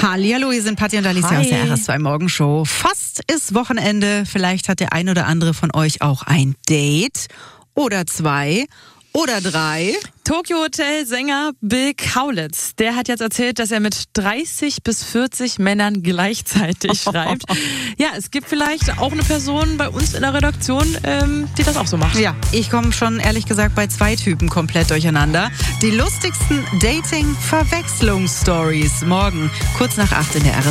Hallihallo, hier sind Patti und Alicia aus der RS2 Morgenshow. Fast ist Wochenende. Vielleicht hat der ein oder andere von euch auch ein Date oder 2 oder 3. Tokyo Hotel Sänger Bill Kaulitz, der hat jetzt erzählt, dass er mit 30 bis 40 Männern gleichzeitig schreibt. Ja, es gibt vielleicht auch eine Person bei uns in der Redaktion, die das auch so macht. Ja, ich komme schon ehrlich gesagt bei 2 Typen komplett durcheinander. Die lustigsten Dating-Verwechslungsstories morgen kurz nach 8 in der RS2.